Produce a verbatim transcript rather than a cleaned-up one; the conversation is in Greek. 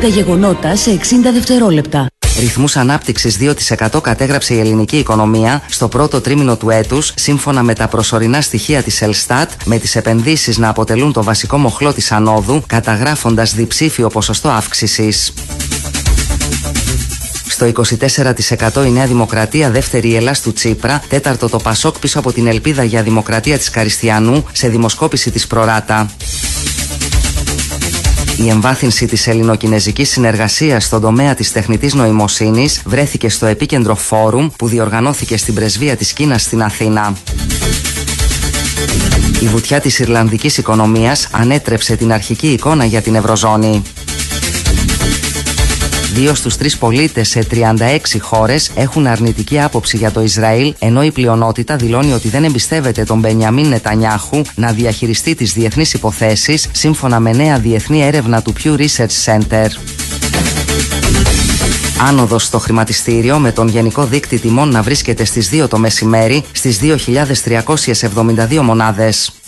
τα γεγονότα σε εξήντα δευτερόλεπτα. Ρυθμούς ανάπτυξης δύο τοις εκατό κατέγραψε η ελληνική οικονομία στο πρώτο τρίμηνο του έτους, σύμφωνα με τα προσωρινά στοιχεία της Ελστάτ, με τις επενδύσεις να αποτελούν το βασικό μοχλό της ανόδου, καταγράφοντας διψήφιο ποσοστό αύξησης. Στο είκοσι τέσσερα τοις εκατό η Νέα Δημοκρατία, δεύτερη η Ελλάς του Τσίπρα, τέταρτο το Πασόκ πίσω από την Ελπίδα για Δημοκρατία της Καριστιανού σε δημοσκόπηση της Προράτα. Η εμβάθυνση της ελληνοκινεζικής συνεργασίας στον τομέα της τεχνητής νοημοσύνης βρέθηκε στο επίκεντρο φόρουμ που διοργανώθηκε στην Πρεσβεία της Κίνας στην Αθήνα. Η βουτιά της Ιρλανδικής οικονομίας ανέτρεψε την αρχική εικόνα για την Ευρωζώνη. Δύο στους τρεις πολίτες σε τριάντα έξι χώρες έχουν αρνητική άποψη για το Ισραήλ, ενώ η πλειονότητα δηλώνει ότι δεν εμπιστεύεται τον Μπενιαμίν Νετανιάχου να διαχειριστεί τις διεθνείς υποθέσεις, σύμφωνα με νέα διεθνή έρευνα του Pew Research Center. Άνοδος στο χρηματιστήριο, με τον γενικό δείκτη τιμών να βρίσκεται στις δύο το μεσημέρι στις δύο χιλιάδες τριακόσιες εβδομήντα δύο μονάδες.